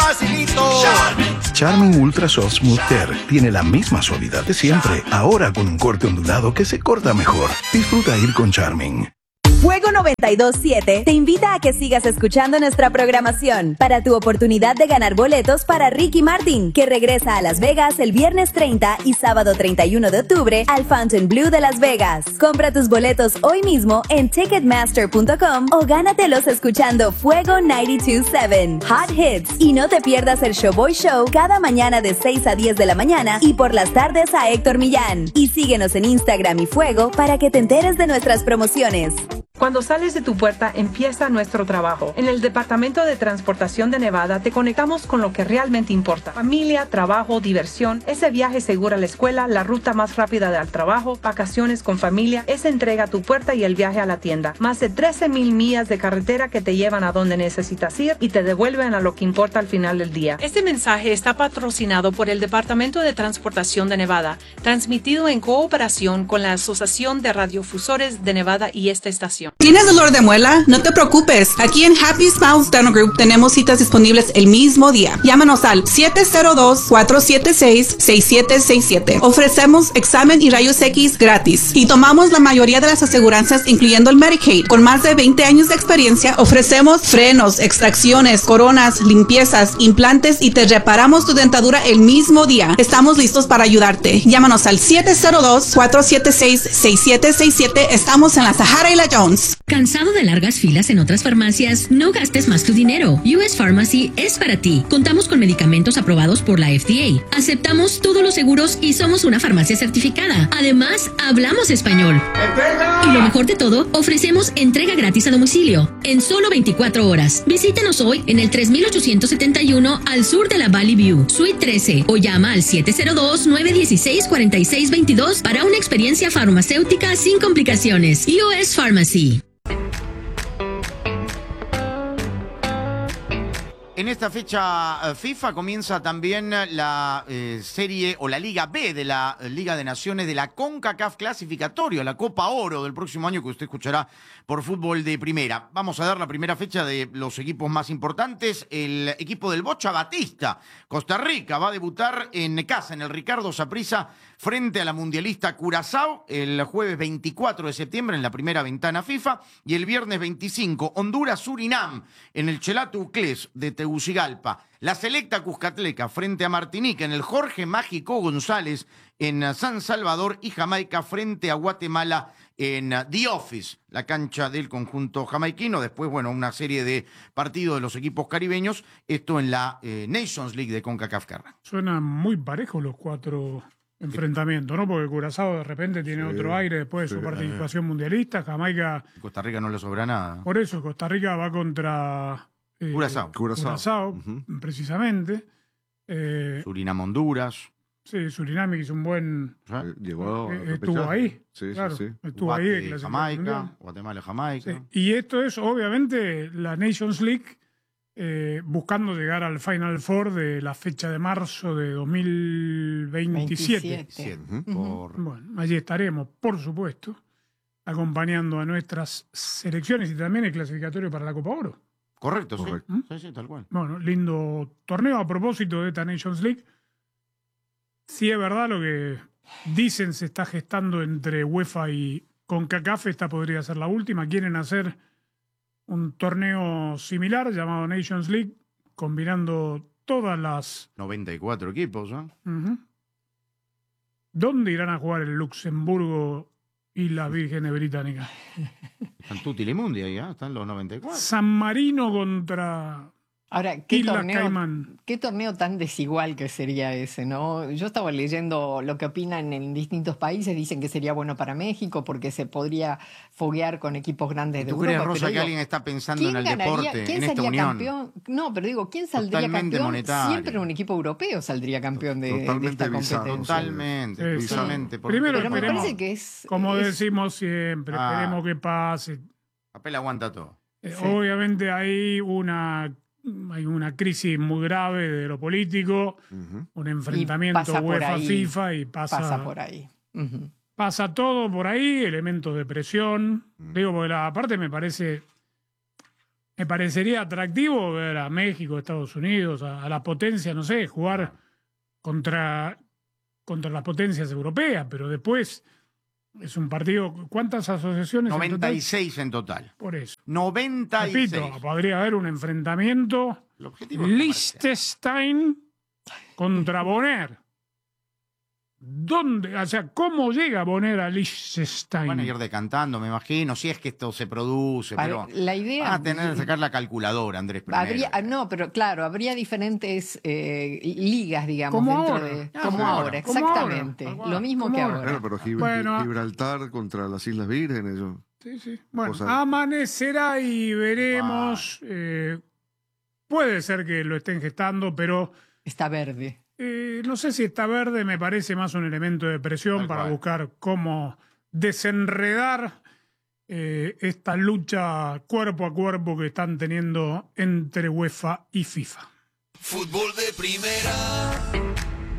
facilito. Charmin Ultra Soft Smooth Tear tiene la misma suavidad de siempre, ahora con un corte ondulado que se corta mejor. Disfruta ir con Charmin. Fuego 92.7 te invita a que sigas escuchando nuestra programación para tu oportunidad de ganar boletos para Ricky Martin, que regresa a Las Vegas el viernes 30 y sábado 31 de octubre al Fontainebleau de Las Vegas. Compra tus boletos hoy mismo en Ticketmaster.com o gánatelos escuchando Fuego 92.7 Hot Hits. Y no te pierdas el Showboy Show cada mañana de 6 a 10 de la mañana y por las tardes a Héctor Millán. Y síguenos en Instagram y Fuego para que te enteres de nuestras promociones. Cuando sales de tu puerta, empieza nuestro trabajo. En el Departamento de Transportación de Nevada te conectamos con lo que realmente importa. Familia, trabajo, diversión, ese viaje seguro a la escuela, la ruta más rápida al trabajo, vacaciones con familia, esa entrega a tu puerta y el viaje a la tienda. Más de 13,000 millas de carretera que te llevan a donde necesitas ir y te devuelven a lo que importa al final del día. Este mensaje está patrocinado por el Departamento de Transportación de Nevada, transmitido en cooperación con la Asociación de Radiofusores de Nevada y esta estación. ¿Tienes dolor de muela? No te preocupes. Aquí en Happy Smiles Dental Group tenemos citas disponibles el mismo día. Llámanos al 702-476-6767. Ofrecemos examen y rayos X gratis. Y tomamos la mayoría de las aseguranzas, incluyendo el Medicaid. Con más de 20 años de experiencia, ofrecemos frenos, extracciones, coronas, limpiezas, implantes y te reparamos tu dentadura el mismo día. Estamos listos para ayudarte. Llámanos al 702-476-6767. Estamos en la Sahara y la Jones. ¿Cansado de largas filas en otras farmacias? No gastes más tu dinero. US Pharmacy es para ti. Contamos con medicamentos aprobados por la FDA. Aceptamos todos los seguros y somos una farmacia certificada. Además, hablamos español. Y lo mejor de todo, ofrecemos entrega gratis a domicilio en solo 24 horas. Visítenos hoy en el 3871 al sur de la Valley View, Suite 13, o llama al 702-916-4622 para una experiencia farmacéutica sin complicaciones. US Pharmacy. En esta fecha FIFA comienza también la serie o la Liga B de la Liga de Naciones de la CONCACAF clasificatorio, la Copa Oro del próximo año que usted escuchará por Fútbol de Primera. Vamos a dar la primera fecha de los equipos más importantes. El equipo del Bocha Batista, Costa Rica, va a debutar en casa, en el Ricardo Saprissa, frente a la mundialista Curazao, el jueves 24 de septiembre en la primera ventana FIFA, y el viernes 25, Honduras-Surinam, en el Chelato Uclés de Tegucigalpa. La selecta Cuscatleca frente a Martinica en el Jorge Mágico González en San Salvador, y Jamaica frente a Guatemala en The Office, la cancha del conjunto jamaiquino. Después, bueno, una serie de partidos de los equipos caribeños, esto en la Nations League de CONCACAF. Suenan muy parejos los cuatro enfrentamientos, ¿no? Porque Curazao de repente tiene otro aire después de su participación mundialista. Jamaica... Costa Rica no le sobra nada. Por eso, Costa Rica va contra... Curazao, precisamente. Surinam, Honduras. Sí, Surinam hizo un buen... estuvo ahí. Sí, claro, sí. Estuvo ahí. Jamaica, Guatemala, Jamaica. Sí. Y esto es, obviamente, la Nations League buscando llegar al Final Four de la fecha de marzo de 2027. Bueno, allí estaremos, por supuesto, acompañando a nuestras selecciones y también el clasificatorio para la Copa Oro. Correcto, sí. Sí, tal cual. Bueno, lindo torneo. A propósito de esta Nations League, sí es verdad lo que dicen se está gestando entre UEFA y CONCACAF. Esta podría ser la última. Quieren hacer un torneo similar llamado Nations League, combinando todas las... 94 equipos, ¿no? ¿Dónde irán a jugar el Luxemburgo y las Vírgenes Británicas? Están tutti li mundi ahí, ¿eh? Están los 94. San Marino contra... Ahora, ¿qué torneo tan desigual que sería ese, no? Yo estaba leyendo lo que opinan en distintos países. Dicen que sería bueno para México porque se podría foguear con equipos grandes de Europa. ¿Tú crees, Rosa, que alguien está pensando en el deporte, en esta unión? Campeón? No, pero digo, ¿quién saldría campeón? Monetario. Siempre un equipo europeo saldría campeón de esta competencia. Totalmente. Primero, pero me parece que es... Como decimos siempre, esperemos que pase. Papel aguanta todo. Obviamente hay una crisis muy grave de lo político, un enfrentamiento UEFA-FIFA y pasa por ahí. Pasa todo por ahí, elementos de presión. Digo, porque aparte me parece me parecería atractivo ver a México, Estados Unidos, a la potencia, no sé, jugar contra las potencias europeas, pero después es un partido. ¿Cuántas asociaciones? 96 en total. Por eso. 96. Repito, podría haber un enfrentamiento Liechtenstein contra Bonner. ¿Dónde? O sea, ¿cómo llega Bonner a Liechtenstein? Van a ir decantando, me imagino, si es que esto se produce, pero la idea, van a tener que sacar la calculadora, Andrés. Pero claro, habría diferentes ligas, digamos, como dentro ahora. de... Como ahora, exactamente. Ahora. Lo mismo que ahora. Claro, pero Gibraltar contra las Islas Vírgenes. Sí. Bueno, amanecerá y veremos. Puede ser que lo estén gestando, pero... Está verde. No sé si está verde, me parece más un elemento de presión para buscar cómo desenredar esta lucha cuerpo a cuerpo que están teniendo entre UEFA y FIFA. Fútbol de primera.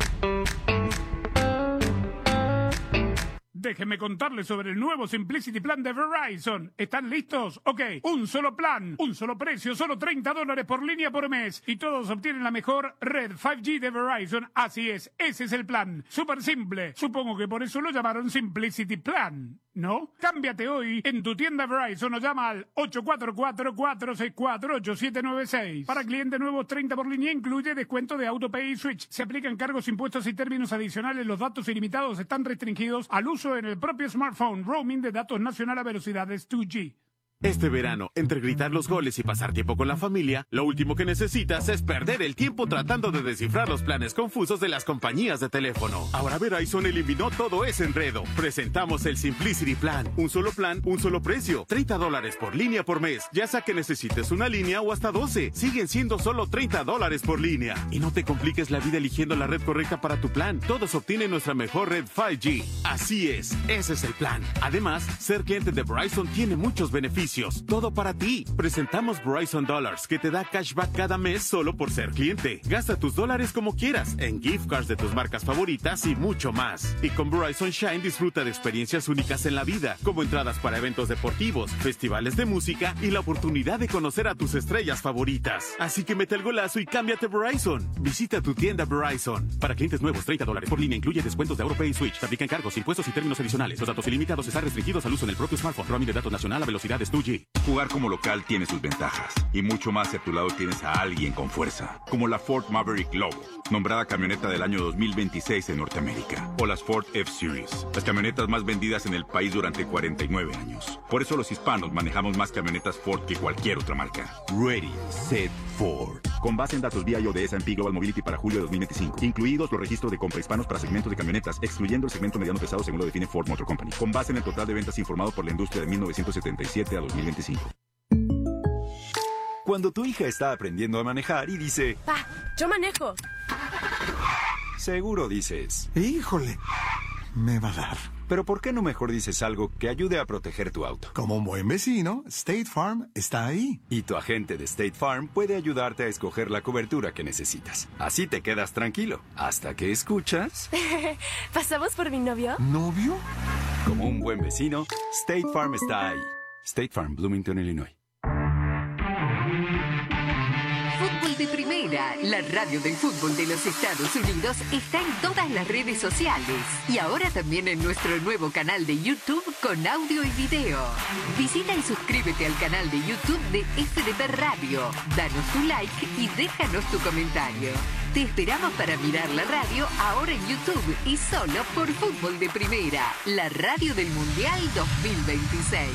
Déjenme contarles sobre el nuevo Simplicity Plan de Verizon. ¿Están listos? Ok, un solo plan, un solo precio, solo $30 por línea por mes. Y todos obtienen la mejor red 5G de Verizon. Así es, ese es el plan. Súper simple. Supongo que por eso lo llamaron Simplicity Plan, ¿no? Cámbiate hoy en tu tienda Verizon o llama al 844-464-8796. Para clientes nuevos, 30 por línea incluye descuento de AutoPay y Switch. Se aplican cargos, impuestos y términos adicionales. Los datos ilimitados están restringidos al uso en el propio smartphone. Roaming de datos nacional a velocidades 2G. Este verano, entre gritar los goles y pasar tiempo con la familia, lo último que necesitas es perder el tiempo tratando de descifrar los planes confusos de las compañías de teléfono. Ahora Verizon eliminó todo ese enredo. Presentamos el Simplicity Plan. Un solo plan, un solo precio. $30 por línea por mes. Ya sea que necesites una línea o hasta 12. Siguen siendo solo $30 por línea. Y no te compliques la vida eligiendo la red correcta para tu plan. Todos obtienen nuestra mejor red 5G. Así es, ese es el plan. Además, ser cliente de Verizon tiene muchos beneficios. Todo para ti. Presentamos Verizon Dollars, que te da cashback cada mes solo por ser cliente. Gasta tus dólares como quieras, en gift cards de tus marcas favoritas y mucho más. Y con Verizon Shine disfruta de experiencias únicas en la vida, como entradas para eventos deportivos, festivales de música y la oportunidad de conocer a tus estrellas favoritas. Así que mete el golazo y cámbiate Verizon. Visita tu tienda Verizon. Para clientes nuevos, $30 por línea incluye descuentos de AutoPay y Switch. Se aplican cargos, impuestos y términos adicionales. Los datos ilimitados están restringidos al uso en el propio smartphone. Roaming de datos nacional a velocidades 2G. Jugar como local tiene sus ventajas y mucho más si a tu lado tienes a alguien con fuerza, como la Ford Maverick Lobo, nombrada camioneta del año 2026 en Norteamérica, o las Ford F-Series, las camionetas más vendidas en el país durante 49 años. Por eso los hispanos manejamos más camionetas Ford que cualquier otra marca. Ready, Set, Ford. Con base en datos vía de S&P Global Mobility para julio de 2025, incluidos los registros de compra hispanos para segmentos de camionetas, excluyendo el segmento mediano pesado según lo define Ford Motor Company, con base en el total de ventas informado por la industria de 1977 a 2025. Cuando tu hija está aprendiendo a manejar y dice... ¡Pa, yo manejo! Seguro dices... ¡Híjole! Me va a dar. Pero ¿por qué no mejor dices algo que ayude a proteger tu auto? Como un buen vecino, State Farm está ahí. Y tu agente de State Farm puede ayudarte a escoger la cobertura que necesitas. Así te quedas tranquilo. Hasta que escuchas... ¿Pasamos por mi novio? ¿Novio? Como un buen vecino, State Farm está ahí. State Farm, Bloomington, Illinois. Fútbol de Primera, la radio del fútbol de los Estados Unidos, está en todas las redes sociales y ahora también en nuestro nuevo canal de YouTube con audio y video. Visita y suscríbete al canal de YouTube de FDP Radio. Danos tu like y déjanos tu comentario. Te esperamos para mirar la radio ahora en YouTube y solo por Fútbol de Primera, la radio del Mundial 2026.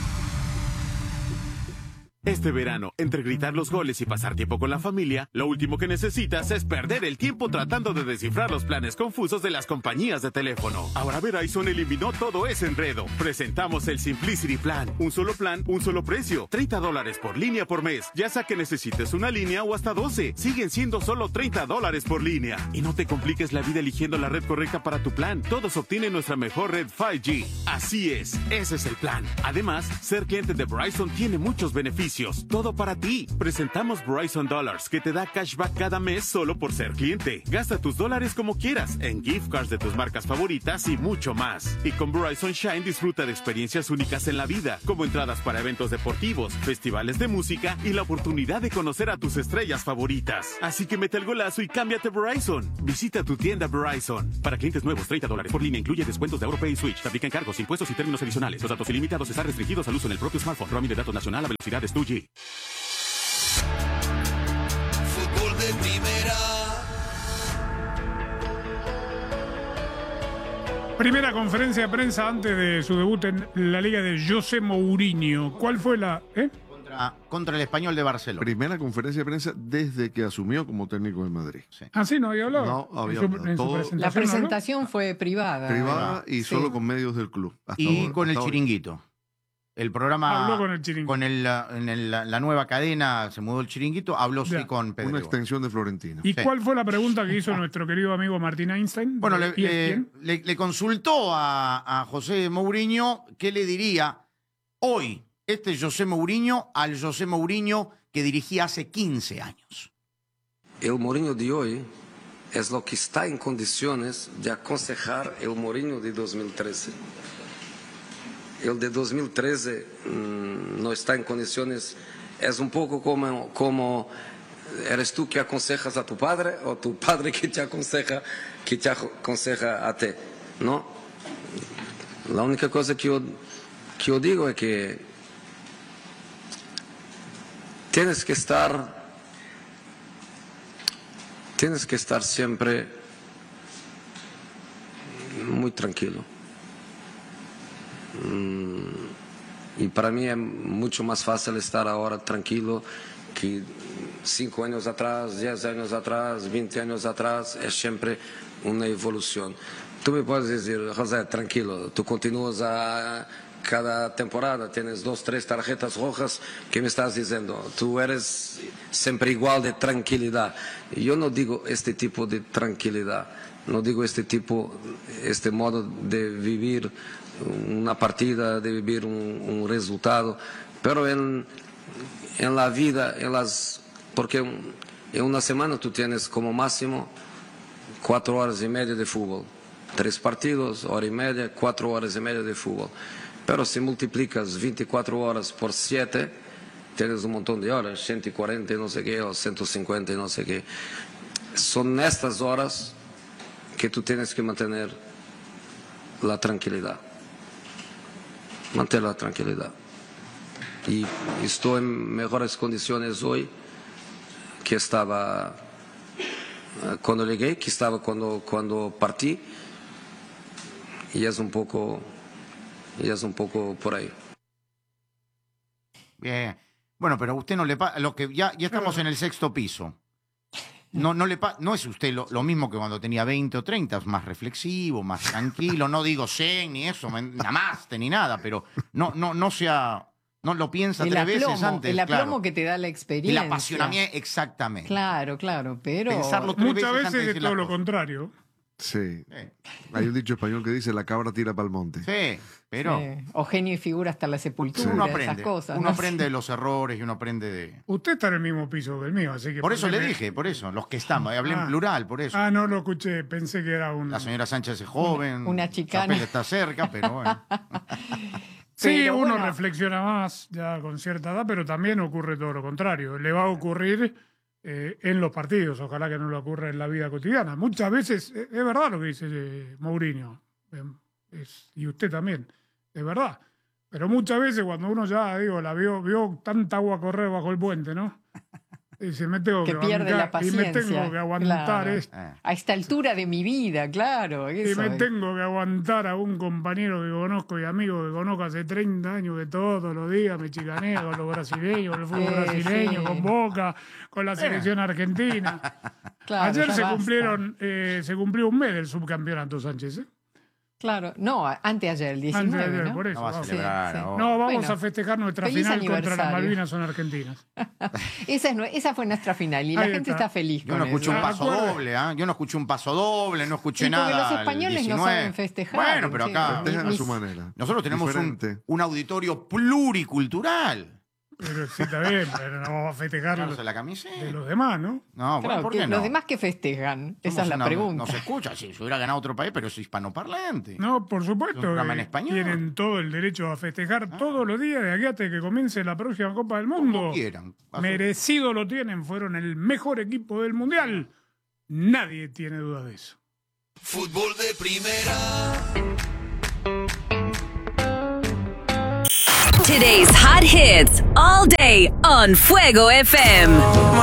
Este verano, entre gritar los goles y pasar tiempo con la familia, lo último que necesitas es perder el tiempo tratando de descifrar los planes confusos de las compañías de teléfono. Ahora Verizon eliminó todo ese enredo. Presentamos el Simplicity Plan. Un solo plan, un solo precio. $30 por línea por mes. Ya sea que necesites una línea o hasta 12. Siguen siendo solo $30 por línea. Y no te compliques la vida eligiendo la red correcta para tu plan. Todos obtienen nuestra mejor red 5G. Así es, ese es el plan. Además, ser cliente de Verizon tiene muchos beneficios. beneficios, todo para ti. Presentamos Verizon Dollars, que te da cashback cada mes solo por ser cliente. Gasta tus dólares como quieras, en gift cards de tus marcas favoritas y mucho más. Y con Verizon Shine disfruta de experiencias únicas en la vida, como entradas para eventos deportivos, festivales de música y la oportunidad de conocer a tus estrellas favoritas. Así que mete el golazo y cámbiate Verizon. Visita tu tienda Verizon. Para clientes nuevos, $30 por línea, incluye descuentos de AuroPay y Switch. Te aplican cargos, impuestos y términos adicionales. Los datos ilimitados están restringidos al uso en el propio smartphone. Roaming de datos nacional a velocidades 2G. Fútbol de primera. Primera conferencia de prensa antes de su debut en la Liga de José Mourinho. ¿Cuál fue la...? Contra el Español de Barcelona. Primera conferencia de prensa desde que asumió como técnico de Madrid. Sí. ¿Ah, sí? ¿No había hablado? No había hablado. La presentación fue privada. Privada y solo con medios del club. Con el Chiringuito. El programa... Habló con el Chiringuito. La nueva cadena, se mudó el Chiringuito, habló sí con Pedro. Una extensión de Florentino. ¿Y cuál fue la pregunta que hizo nuestro querido amigo Martín Einstein? Bueno, le consultó a José Mourinho qué le diría hoy José Mourinho al José Mourinho que dirigía hace 15 años. El Mourinho de hoy es lo que está en condiciones de aconsejar el Mourinho de 2013. El de 2013 no está en condiciones, es un poco como eres tú que aconsejas a tu padre o tu padre que te aconseja a ti, ¿no? La única cosa que yo digo es que tienes que estar siempre muy tranquilo. Y para mí es mucho más fácil estar ahora tranquilo que 5 años atrás, 10 años atrás, 20 años atrás. Es siempre una evolución. Tú me puedes decir, José, tranquilo, tú continúas cada temporada, tienes 2, 3 tarjetas rojas. ¿Qué me estás diciendo? Tú eres siempre igual de tranquilidad. Yo no digo este tipo de tranquilidad, no digo este modo de vivir una partida, de vivir un resultado, pero en la vida, porque en una semana tú tienes como máximo 4 horas y media de fútbol, 3 partidos, hora y media, 4 horas y media de fútbol. Pero si multiplicas 24 horas por 7, tienes un montón de horas, 140 y no sé qué, o 150 y no sé qué. Son estas horas que tú tienes que mantener la tranquilidad. Mantener la tranquilidad. Y estoy en mejores condiciones hoy que estaba cuando llegué, que estaba cuando partí. Y es un poco por ahí. Bien. Bueno, pero a usted no le pasa, lo que ya estamos en el 6º piso. No es usted lo mismo que cuando tenía 20 o 30, es más reflexivo, más tranquilo, no digo zen ni eso, nada más, ni nada, pero no lo piensa 3 veces antes. El aplomo que te da la experiencia. El apasionamiento, exactamente. Claro, pero... Pensarlo 3 muchas veces veces es todo lo contrario. Sí. Hay un dicho español que dice la cabra tira para el monte. Sí, pero... Sí. O genio y figura hasta la sepultura, uno aprende, esas cosas. Uno aprende de los errores y uno aprende de... Usted está en el mismo piso que el mío, así que... Por eso le dije, los que estamos, hablé en plural, por eso. No lo escuché, pensé que era La señora Sánchez es joven. Una chicana. Está cerca, pero bueno. Sí, uno reflexiona más ya con cierta edad, pero también ocurre todo lo contrario. Le va a ocurrir en los partidos, ojalá que no le ocurra en la vida cotidiana. Muchas veces, es verdad lo que dice Mourinho, y usted también, es verdad. Pero muchas veces cuando uno ya, vio tanta agua correr bajo el puente, ¿no? Dice, me tengo que pierde la paciencia. Y me tengo que aguantar esto. A esta altura de mi vida, claro. Y me tengo que aguantar a un compañero que conozco y amigo que conozco hace 30 años que todos los días me chicanea con los brasileños, con el fútbol brasileño, con Boca, con la selección argentina. Claro, ayer se cumplió un mes del subcampeonato, Sánchez. Claro, no, anteayer, el 19, anteayer, ¿no? por eso. No va a celebrar, vamos a festejar nuestra final contra las Malvinas, son argentinas. Esa fue nuestra final y la gente está feliz. Yo no escuché un paso doble, Yo no escuché un paso doble, no escuché nada. Porque los españoles no saben festejar. Bueno, pero acá festejan a su manera. Nosotros tenemos un auditorio pluricultural. Pero sí, está bien, pero no vamos a festejar la camiseta de los demás, ¿no? No, bueno, ¿por qué no? Los demás que festejan, esa es la pregunta. No se escucha, si se hubiera ganado otro país, pero es hispanoparlante. No, por supuesto. Programa en español. Tienen todo el derecho a festejar todos los días de aquí hasta que comience la próxima Copa del Mundo. Como quieran. Merecido lo tienen, fueron el mejor equipo del Mundial. Nadie tiene duda de eso. Fútbol de primera. Today's hot hits all day on Fuego FM.